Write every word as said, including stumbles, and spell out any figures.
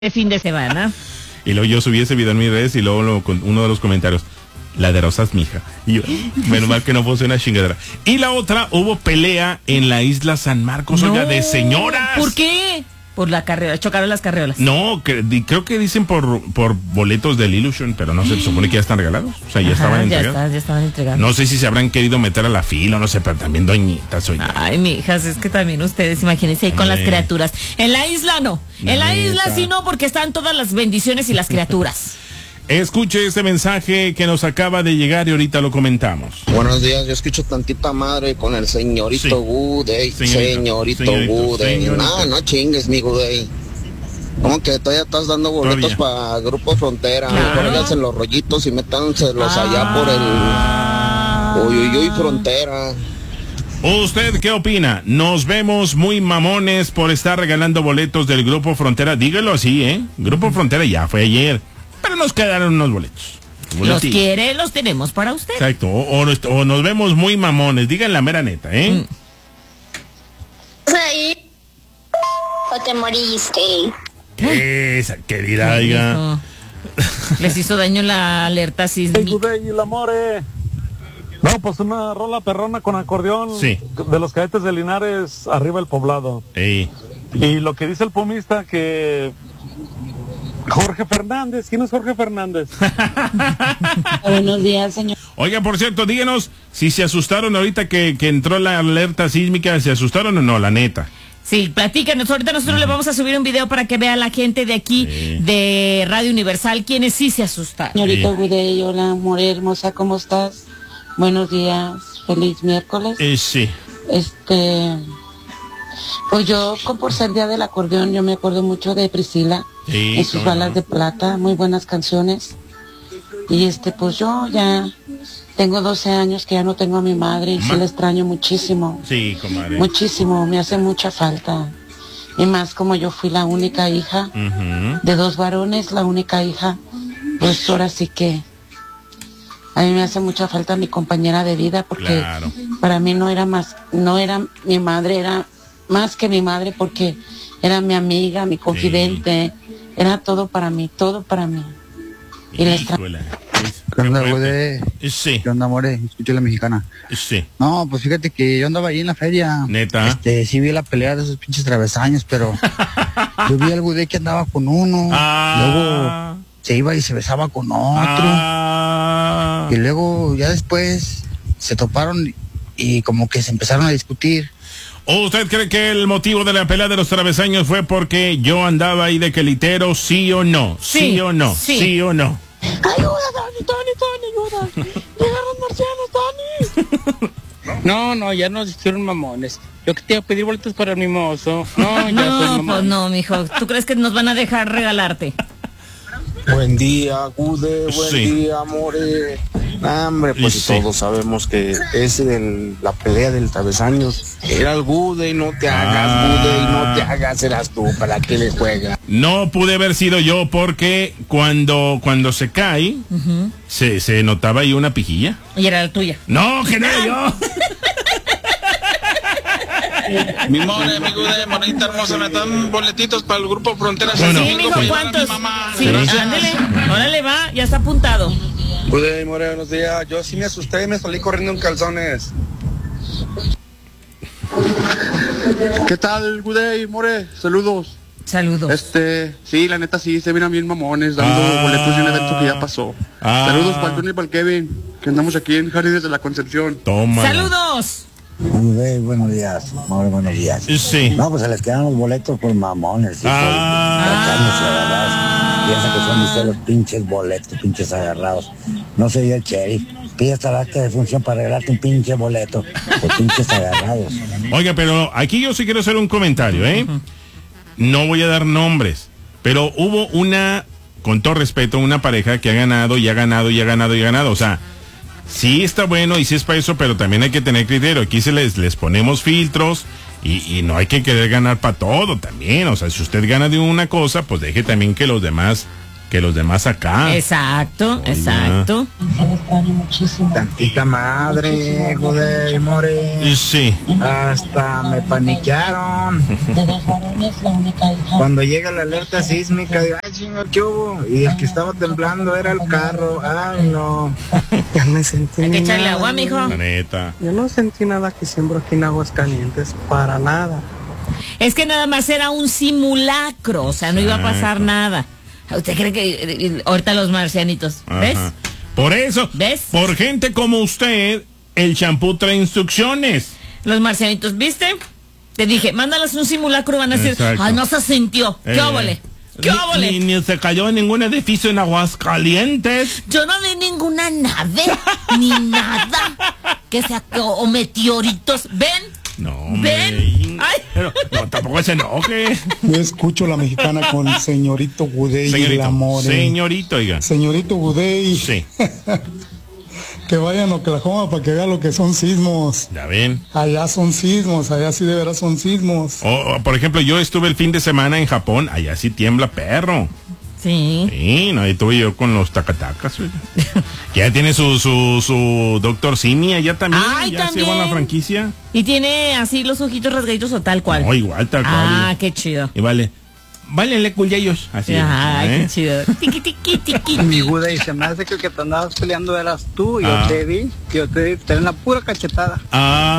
de fin de semana. Y luego yo subí ese video en mis redes y luego lo, con uno de los comentarios, la de Rosas mija. Y yo, menos mal que no puse una chingadera. Y la otra, hubo pelea en la isla San Marcos, No. oiga, de señoras. ¿Por qué? Por la carrera, chocaron las carreolas. No, que, di, creo que dicen por, por boletos del Illusion, pero no se supone que ya están regalados. O sea, ya Ajá, estaban ya entregados. está, ya estaban entregados. No sé si se habrán querido meter a la fila, no sé, pero también doñitas, oye. Ay, mijas, es que también ustedes, imagínense ahí con las Eh. criaturas. En la isla no. En la Neta. isla sí no, porque están todas las bendiciones y las criaturas. Escuche este mensaje que nos acaba de llegar y ahorita lo comentamos. Buenos días, yo escucho tantita madre con el señorito Sí. Goody, Señorito, señorito, señorito, Goody. señorito. No, no chingues, mi Goody. ¿Cómo que todavía estás dando boletos Todavía. para Grupo Frontera? Claro. Mejor hacen los rollitos y métanselos allá por Ah. el... Uy, uy, uy, Frontera. ¿Usted qué opina? Nos vemos muy mamones por estar regalando boletos del Grupo Frontera. Dígalo así, ¿eh? Grupo Frontera ya fue ayer, pero nos quedaron unos boletos. Los Boletillos. quiere, los tenemos para usted. Exacto, o, o, o nos vemos muy mamones. Digan la mera neta, ¿eh? Mm. ahí o te moriste. Esa querida, oiga. No. Les hizo daño la alerta Hey, sísmica. Goody, el amore. No, pues una rola perrona con acordeón. Sí. De los cadetes de Linares, arriba el poblado. Ey. Y lo que dice el pumista que... Jorge Fernández, ¿quién es Jorge Fernández? Buenos días, señor. Oiga, por cierto, díganos si se asustaron ahorita que, que entró la alerta sísmica. ¿Se asustaron o no? La neta. Sí, platícanos. Ahorita nosotros le vamos a subir un video para que vea la gente de aquí, Sí. de Radio Universal, quienes sí se asustaron. Señorita Sí. Goody, hola, amor hermosa, ¿cómo estás? Buenos días, feliz miércoles. Eh, sí. Este, pues yo, con por ser día del acordeón, yo me acuerdo mucho de Priscila, Sí, en sus cómo balas no. de plata, muy buenas canciones. Y este, pues yo ya tengo doce años que ya no tengo a mi madre y Ma- sí la extraño muchísimo. Sí, comadre. Muchísimo, me hace mucha falta. Y más como yo fui la única hija Ujú. de dos varones, la única hija, pues ahora sí que a mí me hace mucha falta mi compañera de vida porque Claro. para mí no era más, no era mi madre, era más que mi madre porque era mi amiga, mi confidente, era todo para mí, todo para mí. Y la extra- Híjole. ¿Qué onda, Qué güey? fuerte. Sí, ¿Qué onda, more? Escucho la mexicana. sí. No, pues fíjate que yo andaba ahí en la feria. ¿Neta? Este, sí vi la pelea de esos pinches travesaños, pero yo vi al güey que andaba con uno. Ah. Luego se iba y se besaba con otro. Ah. Y luego ya después se toparon y como que se empezaron a discutir. ¿O usted cree que el motivo de la pelea de los travesaños fue porque yo andaba ahí de quelitero, sí o no? ¿Sí, Sí, o no? sí. ¿Sí, o no? ¡Ayuda, Tony, Tony, Tony, ayuda! ¡Llegaron marcianos, Tony! No, no, ya nos hicieron mamones. Yo que te iba a pedir boletos para mi mozo. No, ya soy No, mamón. pues no, mijo. ¿Tú crees que nos van a dejar regalarte? Buen día, Gude, buen Sí. día, amore. Nah, hombre, pues Sí. todos sabemos que ese de la pelea del travesaños era el Gude y no te hagas, Ah. Gude, y no te hagas, eras tú, ¿para qué le juegas? No pude haber sido yo porque cuando, cuando se cae, se, se notaba ahí una pijilla. Y era la tuya. No, que no era yo. Mi more, mi gude, monita hermosa, me dan boletitos para el Grupo Frontera. Bueno. Sí, Domingo mijo, para llevar a mi ¿cuántos? mamá. Sí, Gracias. ándele. Órale, va, ya está apuntado. Gude, more, buenos días. Yo sí me asusté y me salí corriendo en calzones. ¿Qué tal, güey, more? Saludos. Saludos. Este, sí, la neta sí, se miran bien mamones dando Ah. boletos de un evento que ya pasó. Ah. Saludos para el Tony y para el Kevin, que andamos aquí en Jardines de la Concepción. Toma. Saludos. Güey, buenos días, Mauro, buenos días. Sí. No, pues se les quedan los boletos por mamones. ¿sí? Ah. Por tacaños y agarrados. Piensa que son ustedes los pinches boletos, pinches agarrados. No soy yo el sheriff. Pide hasta el acta de función para regalarte un pinche boleto. Por pinches agarrados. Oiga, pero aquí yo sí quiero hacer un comentario, ¿eh? No voy a dar nombres, pero hubo una, con todo respeto, una pareja que ha ganado y ha ganado y ha ganado y ha ganado. O sea, sí está bueno y sí es para eso, pero también hay que tener criterio. Aquí se les, les ponemos filtros y, y no hay que querer ganar para todo también. O sea, si usted gana de una cosa, pues deje también que los demás que los demás acá. Exacto, Oiga. exacto. Tantita madre, joder, more. Sí. Hasta me paniquearon. Cuando llega la alerta sísmica, digo, ay, chingo, ¿qué hubo? Y el que estaba temblando era el carro. Ay, no. Ya me sentí. Hay que echarle agua, mijo. La neta. Yo no sentí nada que siembro aquí en Aguascalientes, para nada. Es que nada más era un simulacro, o sea, no iba a pasar nada. ¿Usted cree que eh, ahorita los marcianitos, ves? Ajá. Por eso, ¿ves? Por gente como usted, el champú trae instrucciones. Los marcianitos, ¿viste? Te dije, mándalas un simulacro, van a decir, ay, no se sintió. ¿Qué Eh, óvole? ¿Qué óvole? Ni, ni, ni se cayó en ningún edificio en Aguascalientes. Yo no vi ninguna nave, ni nada. Que sea, o, o meteoritos. ¿Ven? No, ¿Ven? Ay. Pero, no, tampoco se enoje. Yo escucho la mexicana con el señorito Gudey y el amor. Señorito, oiga. Señorito Gudey. Sí. Que vayan a Oklahoma para que vean lo que son sismos. Ya ven. Allá son sismos, allá sí de veras son sismos. O, o, por ejemplo, yo estuve el fin de semana en Japón, allá sí tiembla perro. Sí. Sí, no, ahí estuve yo con los tacatacas. Ya tiene su, su, su doctor Simi allá también. Ay, ya también. se llevó la franquicia. Y tiene así los ojitos rasgaditos o tal cual. No, igual, tal cual. Ah, qué chido. Y vale. Válenle cuyellos. Así. Ay, ¿eh? qué chido. Tiqui, tiqui, tiqui. Mi Gudey, se me hace que el que te andabas peleando eras tú. Yo Ah. te vi, yo te vi, te di una pura cachetada. Ah.